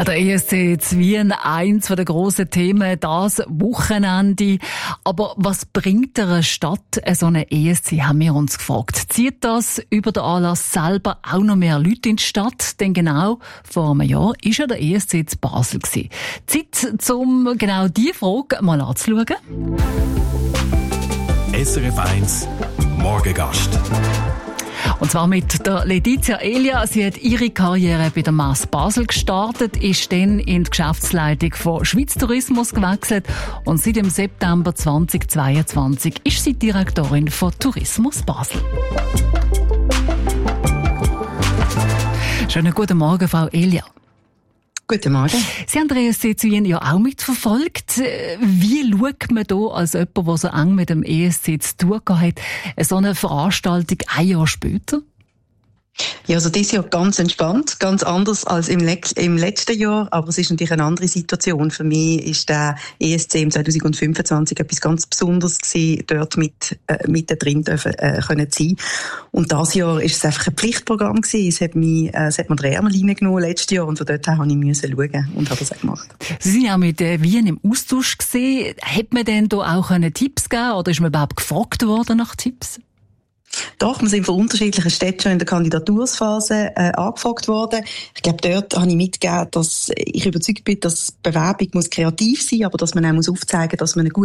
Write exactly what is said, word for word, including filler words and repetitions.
Ja, der E S C jetzt Wien, eins der grossen Themen, das Wochenende. Aber was bringt einer Stadt so eine E S C, haben wir uns gefragt. Zieht das über den Anlass selber auch noch mehr Leute in die Stadt? Denn genau vor einem Jahr war ja der E S C in Basel gewesen. Zeit, um genau diese Frage mal anzuschauen. S R F eins Morgengast. Und zwar mit der Letizia Elia. Sie hat ihre Karriere bei der Mass Basel gestartet, ist dann in die Geschäftsleitung von Schweiz Tourismus gewechselt und seit dem September zweitausendzweiundzwanzig ist sie Direktorin von Tourismus Basel. Schönen guten Morgen, Frau Elia. Guten Morgen. Sie haben den E S C zu Ihnen ja auch mitverfolgt. Wie schaut man da als jemand, der so eng mit dem E S C zu tun hat, so eine Veranstaltung ein Jahr später? Ja, also dieses Jahr ganz entspannt, ganz anders als im, Le- im letzten Jahr, aber es ist natürlich eine andere Situation. Für mich ist der E S C im zwanzig fünfundzwanzig etwas ganz Besonderes gewesen, dort mit, äh, mit drin dürfen, äh, können sein. Und dieses Jahr ist es einfach ein Pflichtprogramm gewesen. Es hat mich, äh, es hat mir den Ärmel reingenommen letztes Jahr und von dort her habe ich müssen schauen und habe das auch gemacht. Sie sind ja mit äh, Wien im Austausch gewesen. Hat man denn da auch Tipps gegeben oder ist man überhaupt gefragt worden nach Tipps? Doch, wir sind von unterschiedlichen Städten schon in der Kandidatursphase äh, angefragt worden. Ich glaube, dort habe ich mitgegeben, dass ich überzeugt bin, dass die Bewerbung muss kreativ sein, aber dass man auch muss aufzeigen, dass man eine gute